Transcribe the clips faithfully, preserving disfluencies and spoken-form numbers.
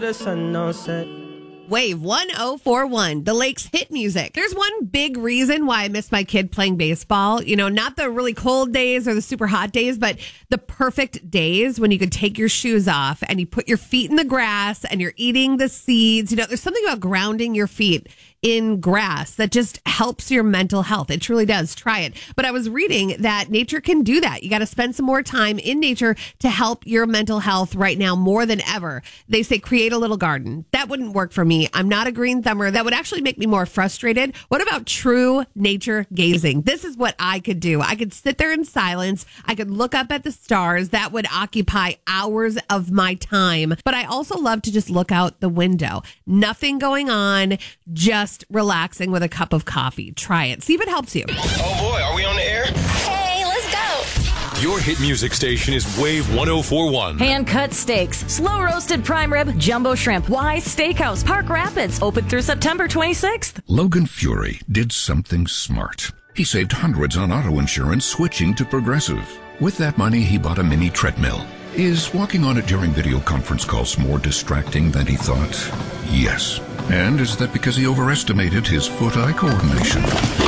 The sun no set. Wave one oh four one, the Lakes hit music. There's one big reason why I miss my kid playing baseball. You know, not the really cold days or the super hot days, but the perfect days when you could take your shoes off and you put your feet in the grass and you're eating the seeds. You know, there's something about grounding your feet in grass that just helps your mental health. It truly does. Try it. But I was reading that nature can do that. You got to spend some more time in nature to help your mental health right now more than ever. They say create a little garden. That wouldn't work for me. I'm not a green thumber. That would actually make me more frustrated. What about true nature gazing? This is what I could do. I could sit there in silence. I could look up at the stars. That would occupy hours of my time. But I also love to just look out the window. Nothing going on. Just relaxing with a cup of coffee. Try it. See if it helps you. Oh boy, are we on the air? Hey, let's go. Your hit music station is Wave one oh four one. Hand-cut steaks, slow-roasted prime rib, jumbo shrimp, Wise Steakhouse, Park Rapids, open through September twenty-sixth. Logan Fury did something smart. He saved hundreds on auto insurance switching to Progressive. With that money, he bought a mini treadmill. Is walking on it during video conference calls more distracting than he thought? Yes. And is that because he overestimated his foot-eye coordination?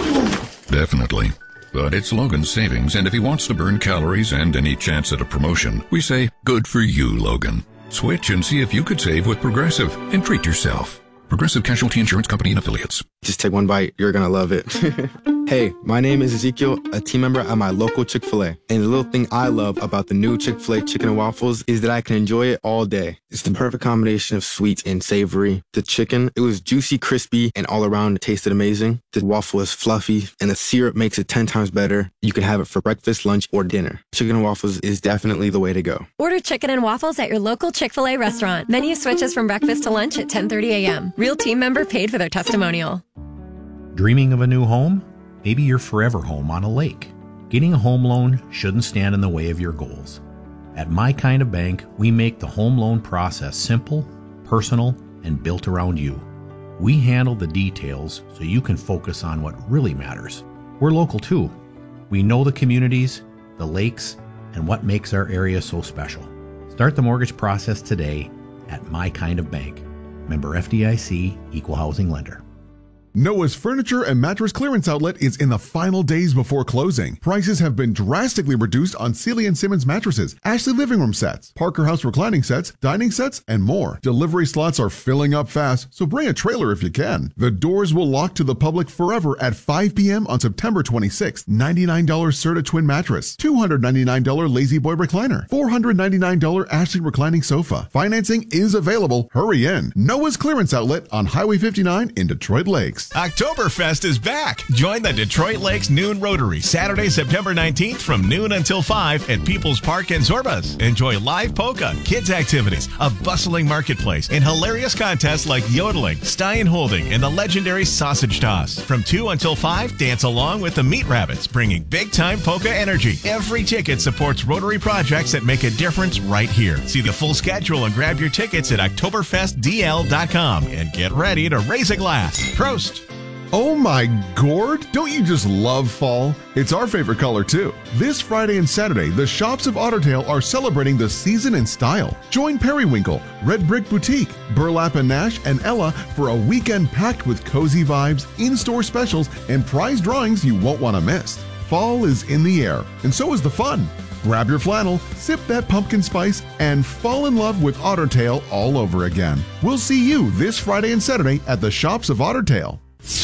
Definitely. But it's Logan's savings, and if he wants to burn calories and any chance at a promotion, we say, good for you, Logan. Switch and see if you could save with Progressive and treat yourself. Progressive Casualty Insurance Company and Affiliates. Just take one bite. You're going to love it. Hey, my name is Ezekiel, a team member at my local Chick-fil-A. And the little thing I love about the new Chick-fil-A chicken and waffles is that I can enjoy it all day. It's the perfect combination of sweet and savory. The chicken, it was juicy, crispy, and all around it tasted amazing. The waffle is fluffy, and the syrup makes it ten times better. You can have it for breakfast, lunch, or dinner. Chicken and waffles is definitely the way to go. Order chicken and waffles at your local Chick-fil-A restaurant. Menu switches from breakfast to lunch at ten thirty a.m. Real team member paid for their testimonial. Dreaming of a new home? Maybe your forever home on a lake. Getting a home loan shouldn't stand in the way of your goals. At My Kind of Bank, we make the home loan process simple, personal, and built around you. We handle the details so you can focus on what really matters. We're local too. We know the communities, the lakes, and what makes our area so special. Start the mortgage process today at My Kind of Bank. Member F D I C, Equal Housing Lender. Noah's Furniture and Mattress Clearance Outlet is in the final days before closing. Prices have been drastically reduced on Sealy and Simmons mattresses, Ashley living room sets, Parker House reclining sets, dining sets, and more. Delivery slots are filling up fast, so bring a trailer if you can. The doors will lock to the public forever at five p.m. on September twenty-sixth. ninety-nine dollars Serta Twin Mattress, two hundred ninety-nine dollars Lazy Boy Recliner, four hundred ninety-nine dollars Ashley Reclining Sofa. Financing is available. Hurry in. Noah's Clearance Outlet on Highway fifty-nine in Detroit Lakes. Oktoberfest is back. Join the Detroit Lakes Noon Rotary Saturday, September nineteenth from noon until five at People's Park and Zorbas. Enjoy live polka, kids activities, a bustling marketplace, and hilarious contests like yodeling, Stein holding, and the legendary sausage toss. From two until five, dance along with the Meat Rabbits, bringing big-time polka energy. Every ticket supports Rotary projects that make a difference right here. See the full schedule and grab your tickets at Oktoberfest D L dot com and get ready to raise a glass. Prost! Oh my gourd! Don't you just love fall? It's our favorite color too. This Friday and Saturday, the Shops of Ottertail are celebrating the season in style. Join Periwinkle, Red Brick Boutique, Burlap and Nash, and Ella for a weekend packed with cozy vibes, in-store specials, and prize drawings you won't want to miss. Fall is in the air, and so is the fun. Grab your flannel, sip that pumpkin spice, and fall in love with Ottertail all over again. We'll see you this Friday and Saturday at the Shops of Ottertail.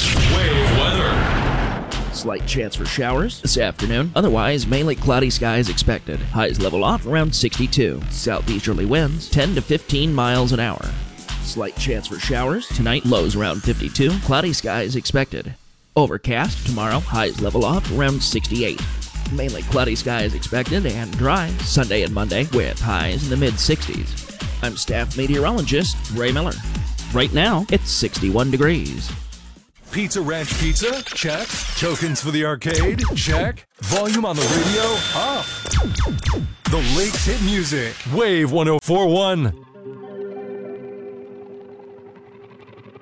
Wave weather. Slight chance for showers this afternoon. Otherwise, mainly cloudy skies expected. Highs level off around sixty-two. Southeasterly winds ten to fifteen miles an hour. Slight chance for showers tonight. Lows around fifty-two. Cloudy skies expected. Overcast tomorrow. Highs level off around sixty-eight. Mainly cloudy skies expected and dry Sunday and Monday with highs in the mid-sixties. I'm staff meteorologist Ray Miller. Right now, it's sixty-one degrees. Pizza Ranch Pizza? Check. Tokens for the arcade? Check. Volume on the radio? Up. The Lakes hit music. Wave one oh four one.